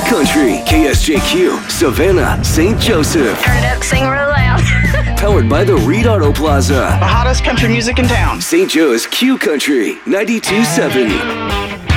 Country, KSJQ, Savannah, St. Joseph. Turn it up, sing real loud. Powered by the Reed Auto Plaza. The hottest country music in town. St. Joe's Q Country, 92.7.